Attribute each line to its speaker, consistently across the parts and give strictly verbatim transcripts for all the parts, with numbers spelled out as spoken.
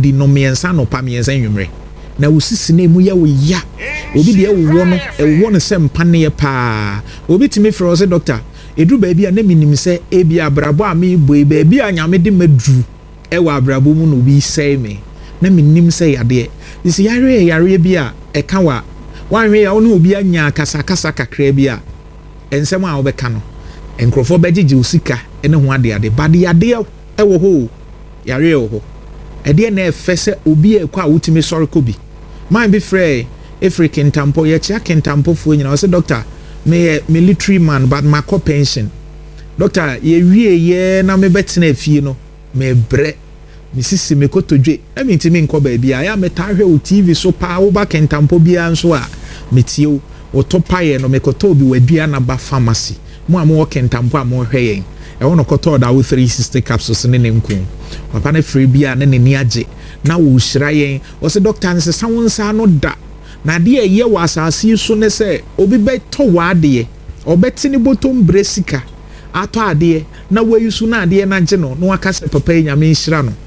Speaker 1: wodi no miensa no pa miensa nwumre na wosisi na mu ya wo ya obi de wo no e wo no se mpane pa obi timi fro se doctor edu ba bia na minim se e bia abrabo a me boy ba bia nyame de madru e wa abrabo mu no bi sei me na minim se yade isi yare yare bia e ka wa wanwe ya ono obi anya kasa kasa kakra bia ensem a obeka no enkrofo begege usika ene ho ade ade bade ade e wo ho yare wo ho ede na efese obi e kwa wutimi sori kobi man be frey African tampo ye chia kentampo fu nyina o se doctor me military man but my co pension doctor ye wie ye na me betena afie no me bre me sisi me kotodwe na me ntimi nko ba bia ya meta hwe o T V so pa wo ba kentampo bia nso a metio o topaye no me koto bi wadua na ba pharmacy mo am wo kentampo am wo hwe yen e wono koto da wo three sixty capsules ne ne nko papa na free bia na ne ni age na wo hyira yen o se doctor nse sawonsa no da na de ye wa asase so ne se obi beto wa de obeti ni botom bresika ato ade na wayusu na ade na gye no no aka se papa nyame hyira no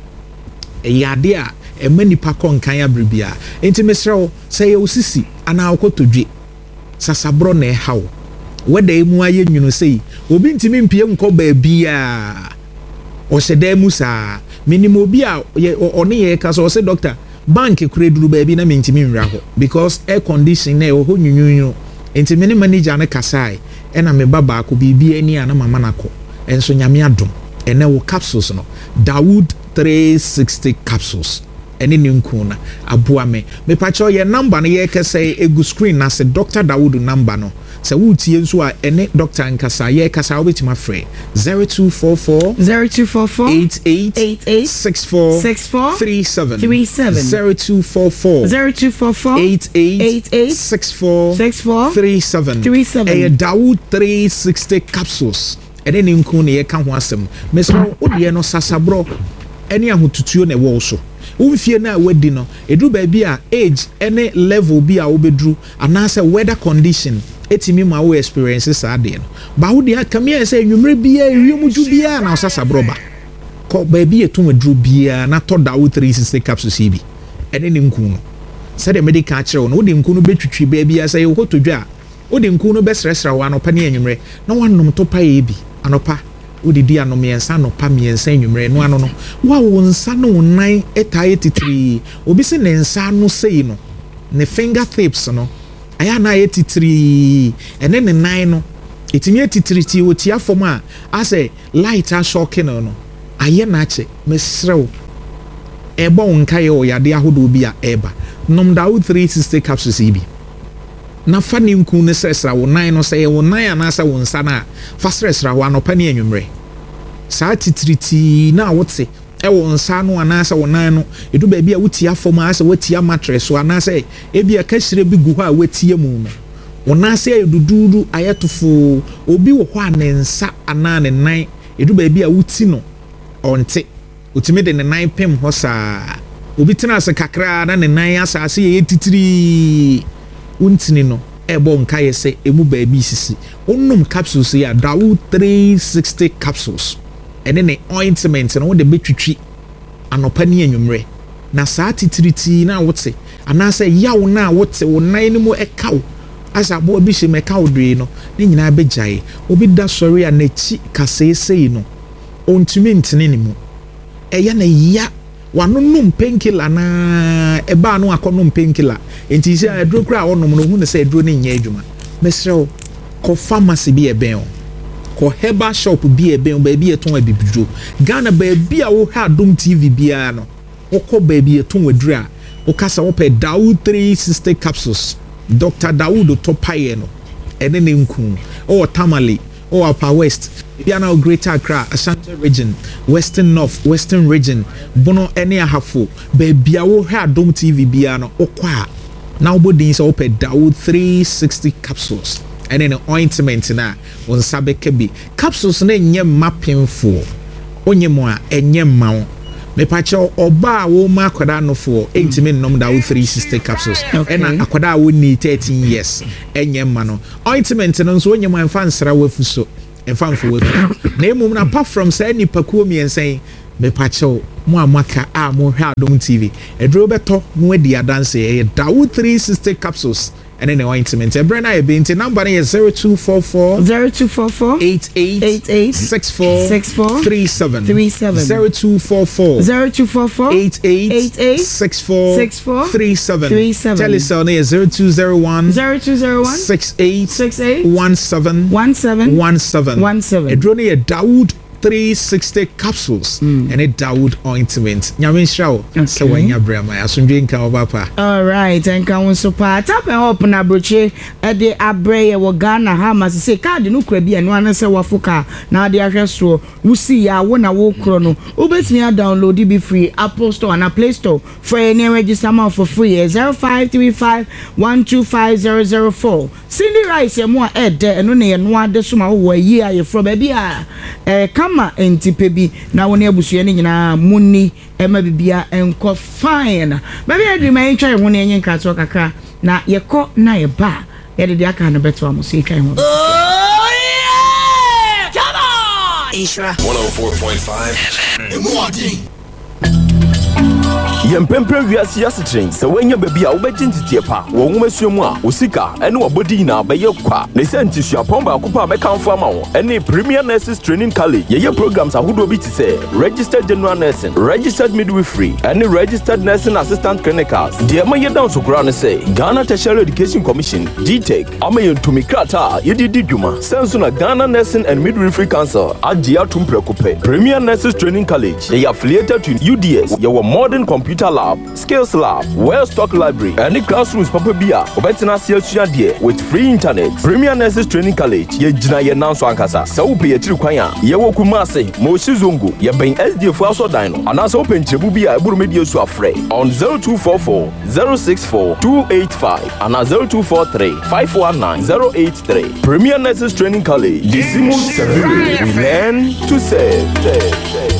Speaker 1: e yade a e manipa konkan abribia enti mesrew se ye osisi ana akotodwe sasabro na e hawo weda emu aye nwunu sei obi ntimi mpie nko ba bia o se da mu sa minimo obi a one ye ka so se doctor bank kure duru ba bi na mentimi nwra ho because air condition na e ho nyunyunyu enti mini manager na kasai e na me baba ko bibi ani ana mama nako enso nyame adom ene wo capsules no Dawood three sixty capsules ene ni nkuna aboa me me pacho ye number na ye kese egu screen na se Doctor Dawood number no se wutie nso a ene doctor nkasa ye kasa obetima frɛ zero two four four
Speaker 2: zero two four four
Speaker 1: eight eight
Speaker 2: eight eight
Speaker 1: six four
Speaker 2: six four
Speaker 1: three seven
Speaker 2: three seven
Speaker 1: zero two four four
Speaker 2: zero two four four
Speaker 1: eight eight
Speaker 2: eight eight
Speaker 1: six four
Speaker 2: six four
Speaker 1: three seven
Speaker 2: three seven
Speaker 1: e Dawood three sixty capsules ene ni nku ne ye ka ho asem meso odie no sasabro ene ahotutuo na wo so umfie na wadi no edu ba bi a age ene level bi a obedru anase weather condition etimi ma wo experiences ade no ba wo dia kamia se nwumre bia ewimuju bia na osasabro ba ko ba bi etum adru bia na to Dawood three sixty capsules bi ene ni nku no se de medical kire no wo de nku no betwitwi ba bia se wo to dwa wo de nku no besresra wa no pa ne enwumre na wanom to pa ye bi anopa udidi anom yensa no pa miensa enwumre no ano no wa wo nsa no nan etaye titiri obi se ne nsa no sei no ne finger tips no aya na ye titiri ene ne nan no etimi titiri ti oti afom a ase light a shocking no aye na ache mesrew ebo nka ye o yade ahodo bi a eba nom Dawood three sixty capsules ibi na fa ni nku ne sresra wo nan no se wo nan anasa wo nsa na fa sresra wo anopa ne enwumre sa titiriti na wote e wo nsa no anasa wo nan no edu ba bia wuti afom asa watia mattress so anasa e bia ka hire bi gu ho a watie mu no wo nasa edududu ayetofo obi wo ho anensa ana ne nan edu ba bia wuti no onte utime de ne nan pem ho sa obi tena ase kakra na ne nan asase ye titiri untini no ebo nka yese emu ba bi sisi onum capsules ya Dawood three sixty capsules ene ne ointment no de betwitwi anopa ne enwumre na saa titiriti na wote anase yawo na wote wo nan ne mu ekaw asa bo bi hye mekaw dwe no ne nyina begyae obi da sori a na chi kasesei no ontumi ntene ne mu eya na ya wano num painkiller na eba no akonom painkiller enti se adro kra onom no hu ne se adro ne nya adwuma mesrew ko pharmacy bi eben o ko herbal shop bi eben ba bi eton abibidro Ghana ba bi a wo ha dom T V bia no wo ko ba bi eton adro a wo kasa wo pe Dawood three sixty capsules Doctor Dawood topaye no ene ne nku o Tamale o Upper West Biana Greater Accra Ashanti region Western North Western region bono ene ahafo ba bia wo ha dom T V bia no okwa na obodin se ope Dawood three sixty capsules and then ointment na on sabeke bi capsules na enye mapemfo onye mo a enye ma me pache oba wo ma akwada no fo eighty nom Dawood three sixty capsules and akwada wo ni thirteen years enye ma no ointment no so onye mo enfa nsra wafuso enfa mfo wafu na emum na apart from say nipakuo mi ensen me pacho mo amaka a mo hwa Adom T V edro beto mo adi adanse e Dawood three sixty capsules and then the ointment. A brand I be number is zero two four four
Speaker 2: zero two four four
Speaker 1: eight eight
Speaker 2: eight eight
Speaker 1: six four
Speaker 2: six four
Speaker 1: three seven
Speaker 2: three seven
Speaker 1: zero two four four
Speaker 2: zero two four four
Speaker 1: eight eight
Speaker 2: eight eight
Speaker 1: six four
Speaker 2: six four
Speaker 1: three seven
Speaker 2: three seven.
Speaker 1: Telecell is zero two zero one
Speaker 2: zero two zero one
Speaker 1: six eight
Speaker 2: six eight
Speaker 1: one seven
Speaker 2: one seven
Speaker 1: one seven
Speaker 2: one seven.
Speaker 1: A drone a Dawood three sixty capsules mm. and a Dawood ointment. Nyamin show. So when you bring my asundin ka obapa.
Speaker 2: All right, and can we so pa tap and open a broche at the abre wa Ghana ha ma say card no kra bi eno an say wafoka na de ahwe so wo see ya wo na wo kro no obetimi download it be free Apple Store and Play Store for any register amount for free zero five three five one two five zero zero four. Cindy Rice e mo e de eno na ye no ade so ma wo yi aye from baby a eh ma entipe bi na woni abusua ni nyina munni ema bibia enko fine baby adri ma ntwa ye woni enye nkrato kakra na ye ko na ye ba ye de aka na beto am so twa ye ho
Speaker 3: oh yeah come on Isra
Speaker 4: one oh four point five Emwadi
Speaker 5: Yempempe wiase yasetren se wanya baby a wobegye ntitie pa wo nwomasuamu a osika ene wobodi na beye kwa ne sentisua pomba akopa be kanfo ama wo ene Premier Nurses Training College ye programs ahodo bi ti se registered general nursing, registered midwifery ene registered nursing assistant clinicals de ma ye down so kura ne se Ghana Tertiary Education Commission G T E C ama ye ntumi krata ye di dwuma senso na Ghana Nursing and Midwifery Council agye atum prekope Premier Nurses Training College ye affiliated to U D S ye modern computer lab, skills lab, well-stocked library, and the classrooms papa bia. Obetina siya die with free internet. Premier Nurses Training College ye jina ye nanso ankasa. Sa upe ye tiri kwanya ye wo Kumase, Moshi Zongo ye ben S D F aso dino. Anasa open chebu bia eburu media so afre on zero two four four zero six four two eight five and zero two four three five one nine zero eight three. Premier Nurses Training College. Disimu Seville. We learn to save. save, save.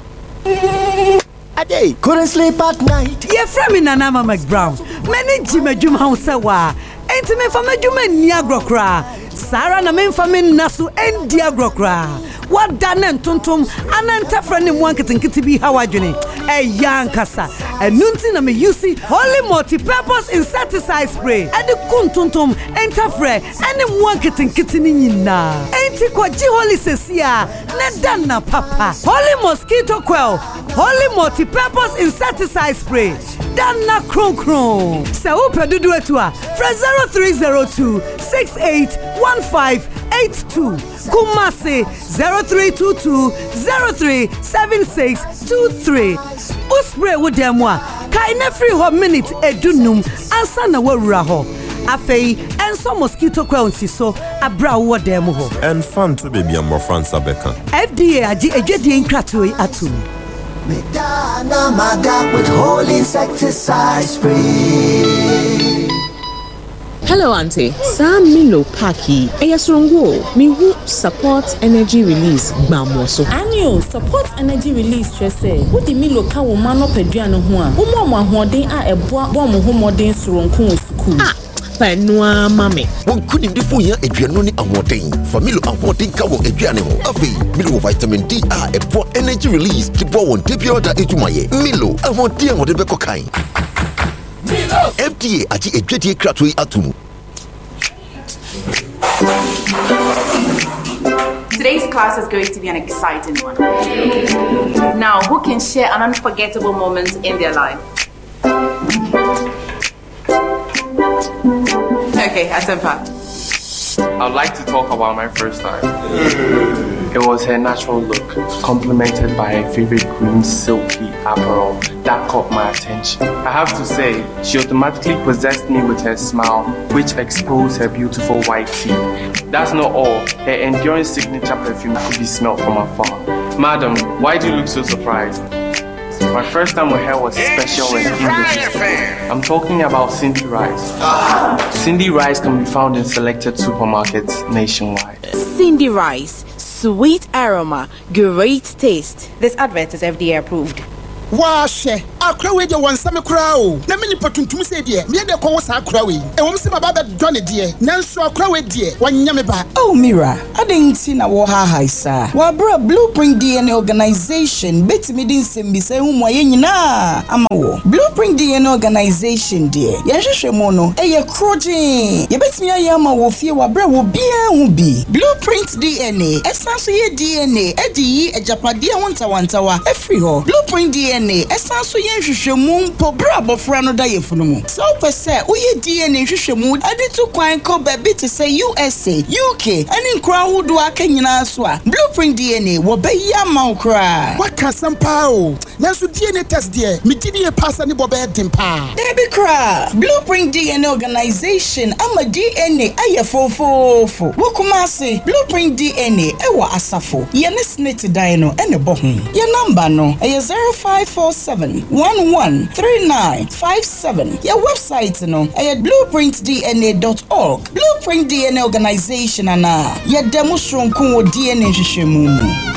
Speaker 6: Hey, couldn't sleep at night.
Speaker 3: Yeah, from me Nana McBrown. Many Jimmy Jum House wa. Ain't me from a Juma Niagara. Sarah na men from Nasu and Diagrokra. What done and tuntum and enter friend in one kitten kitty be how I journey. A young cassa. A nuntin me you see holy multi-purpose insecticide spray. And the kuntuntum enter fre and in one kitten kitten in na. Ain't it what holy sesia? Nedana papa. Holy mosquito quell. Holy multi-purpose insecticide spray. Dana kron kron. Se upe dudu etua. Fra zero three zero two six eight one five eight two. Kumasi zero three two two zero three seven six two three. Uspray with them wa. Kaine free ho minute edunum ansa na wawura ho. Afei enso mosquito coil so abra wo dem ho.
Speaker 4: And fun to baby am France abeka.
Speaker 3: F D A agi edwedie nkrato yi atum.
Speaker 6: Medana maga with holy insecticide spray.
Speaker 7: Hello, Auntie. Sam Milo Paki. Eyasrongo. Me who support energy release. Gbamoso.
Speaker 8: Annual support energy release. Trese. Who the Milo ka wo mano peduano ho a. Wo mo mo ahoden a eboa bo mo homoden soronko school.
Speaker 7: Ah. Penua mame.
Speaker 4: Won kudi ndifo ya aduano ni ahoden. Familo ahoden ka wo aduane ho. Afi, Milo vitamin D a eboa energy release. Ki bo won debia da ejumaye. Milo ahoden ho de beko kan. F D A ati edwedie kratoi atumu.
Speaker 9: Today's class is going to be an exciting one. Now, who can share an unforgettable moment in their life? Okay, Asempa.
Speaker 10: I'd like to talk about my first time. It was her natural look, complemented by her favorite green silky apparel that caught my attention. I have to say, she automatically possessed me with her smile, which exposed her beautiful white teeth. That's not all. Her enduring signature perfume could be smelled from afar. Madam, why do you look so surprised? My first time with her was special and irresistible. I'm talking about Cindy Rice. Cindy Rice can be found in selected supermarkets nationwide.
Speaker 11: Cindy Rice, sweet aroma, great taste.
Speaker 9: This advert is F D A approved.
Speaker 11: Wa she akra we de wonsame kra o. Na me nipa tuntum se de me de ko wo sa akra we. E wo mse baba be dwane de. Nanso akra we de wanya me ba.
Speaker 12: Oh Mira, adenti na wo ha haisa. Wa bra Blueprint D N A organization betimi din sembi se hu mo ye nyina ama wo. Blueprint D N A organization de. Ye hwehwe mo no e ye kroje. Ye betimi aye ama wo fie wa bra wo bia hu bi. Blueprint D N A esanso ye D N A edi yi ejapade wonta wanta wa efri ho. Blueprint D N A esanso ye hwehwemu mpo bra bofra no da ye funu mu. So pese wo ye D N A hwehwemu ade to kwan ko ba bi to say U S A, U K, ani nkra hudu aka nyina so a Blueprint D N A wo ba ya ma nkra.
Speaker 11: What can some power? Nanso D N A test there. Me D N A pass ani bobe dempa.
Speaker 12: Debi kra. Blueprint D N A organization ama D N A aye fofofo. Wo kuma se Blueprint D N A e wo asafo. Ye ne snit dan no ene bo ho. Ye number no e zero five four seven one one three nine five seven. Ye website no e blueprint d n a dot org. Blueprint D N A organization ana ye demonstration ko D N A hwehwemu.